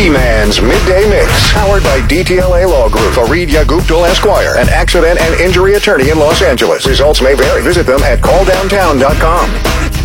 Z-Man's Midday Mix. Powered by DTLA Law Group. Fareed Yaguptal Esquire, an accident and injury attorney in Los Angeles. Results may vary. Visit them at calldowntown.com.